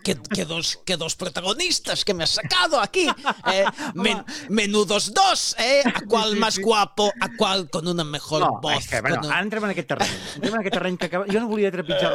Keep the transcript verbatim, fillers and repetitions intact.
que, que, dos, que dos protagonistas que me has sacado aquí. Eh, men, menudos dos, ¿eh? A cual más guapo, a cual con una mejor no, voz. és que, bueno, un... ara entrem en aquest terreny. Entrem en aquest terreny que acaba... Jo no volia trepitjar